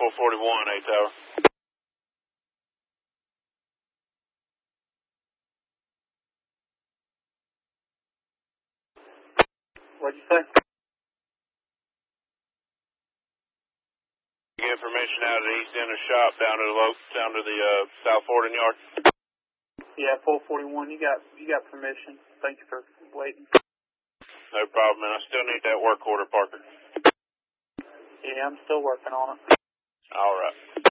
441, 8 Tower. What'd you say? You get information out of the east end of the shop down to the South Fording yard. Yeah, 441. You got permission. Thank you for waiting. No problem, man. I still need that work order, Parker. Yeah, I'm still working on it. All right.